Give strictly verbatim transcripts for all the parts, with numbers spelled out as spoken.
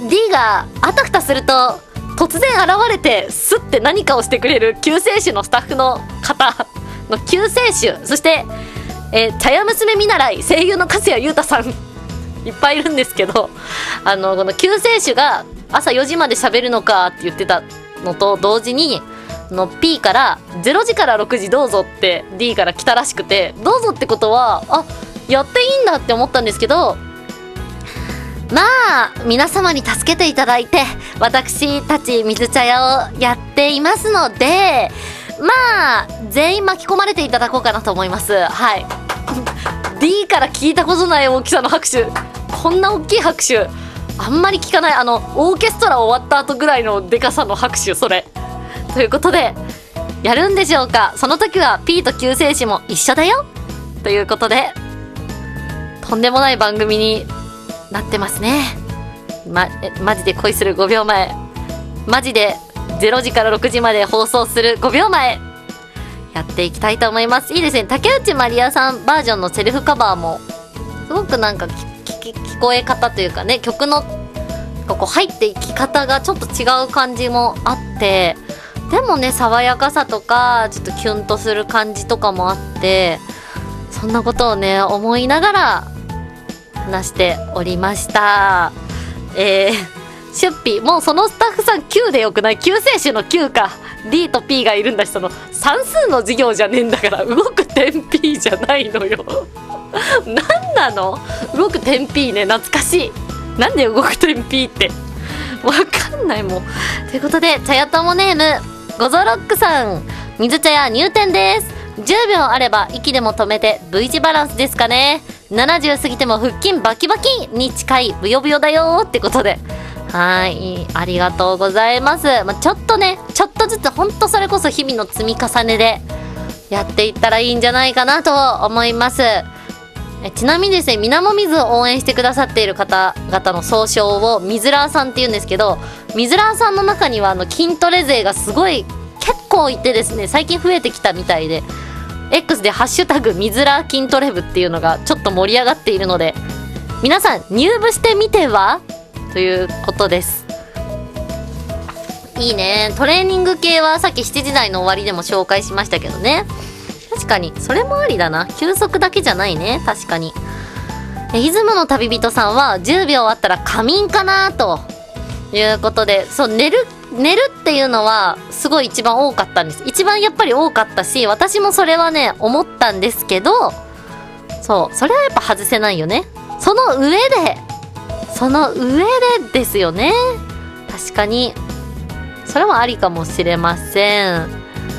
D があたふたすると突然現れてスッて何かをしてくれる救世主のスタッフの方の救世主、そしてえー、茶屋娘見習い声優の粕谷優太さんいっぱいいるんですけど、あのこの救世主が朝よじまで喋るのかって言ってたのと同時にの P かられいじからろくじどうぞって D から来たらしくて、どうぞってことはあやっていいんだって思ったんですけど、まあ皆様に助けていただいて私たち水茶屋をやっていますので、まあ全員巻き込まれていただこうかなと思います。はい。D から聞いたことない大きさの拍手、こんな大きい拍手あんまり聞かない。あのオーケストラ終わった後ぐらいのでかさの拍手、それということでやるんでしょうか。その時は P と救世主も一緒だよということで、とんでもない番組になってますね。ま、えマジで恋するごびょうまえ、マジでれいじからろくじまで放送するごびょうまえやっていきたいと思います。いいですね。竹内まりやさんバージョンのセルフカバーもすごくなんか聞, 聞こえ方というかね、曲のここ入っていき方がちょっと違う感じもあって、でもね爽やかさとかちょっとキュンとする感じとかもあって、そんなことをね思いながら話しておりました。えー、シュッピーもうそのスタッフさんきゅうでよくない？救世主のきゅうか。 D と P がいるんだし、その算数の授業じゃねえんだから、動く点 P じゃないのよなんなの動く点 P ね、懐かしい。なんで動く点 P ってわかんないもん。ということで茶屋ともネームゴゾロックさん、水茶屋入店です。じゅうびょうあれば息でも止めて V 字バランスですかね。ななじゅう過ぎても腹筋バキバキに近いブヨブヨだよってことで、はい、ありがとうございます。まあ、ちょっとねちょっとずつほんとそれこそ日々の積み重ねでやっていったらいいんじゃないかなと思います。えちなみにですね、みなもみずを応援してくださっている方々の総称をみずらーさんって言うんですけど、みずらーさんの中にはあの筋トレ勢がすごい結構いてですね、最近増えてきたみたいで X でハッシュタグみずらー筋トレ部っていうのがちょっと盛り上がっているので、皆さん入部してみてはということです。いいね。トレーニング系はさっきしちじ台の終わりでも紹介しましたけどね、確かにそれもありだな。休息だけじゃないね、確かに。え出雲の旅人さんはじゅうびょうあったら仮眠かなということで、そう寝る寝るっていうのはすごい一番多かったんです。一番やっぱり多かったし、私もそれはね思ったんですけど、そうそれはやっぱ外せないよね。その上でその上でですよね。確かにそれもありかもしれません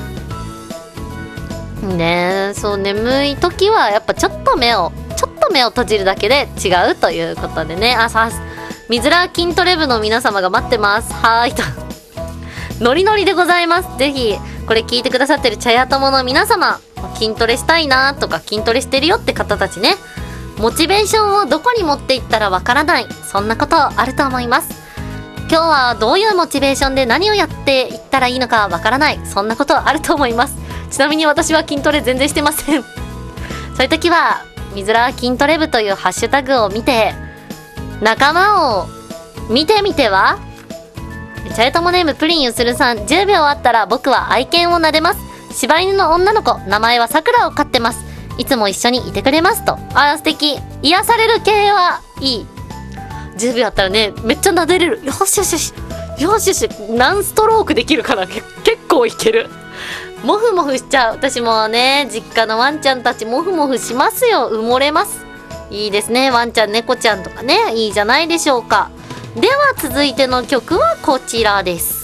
ね。そう眠い時はやっぱちょっと目をちょっと目を閉じるだけで違うということでね。あさみずら筋トレ部の皆様が待ってます。はーいとノリノリでございます。ぜひこれ聞いてくださってる茶屋友の皆様、筋トレしたいなとか筋トレしてるよって方たちね、モチベーションをどこに持っていったらわからない、そんなことあると思います。今日はどういうモチベーションで何をやっていったらいいのかわからない、そんなことあると思います。ちなみに私は筋トレ全然してませんそういう時はみずら筋トレ部というハッシュタグを見て仲間を見てみては。チャイトモネームプリンゆするさん、じゅうびょうあったら僕は愛犬を撫でます。柴犬の女の子、名前はさくらを飼ってます。いつも一緒にいてくれますと。あー素敵。癒される系はいい。じゅうびょうあったらねめっちゃ撫でれる。よしよしよしよしよし、何ストロークできるかな。結構いける。モフモフしちゃう。私もね実家のワンちゃんたちモフモフしますよ。埋もれます。いいですね。ワンちゃん猫ちゃんとかね、いいじゃないでしょうか。では続いての曲はこちらです。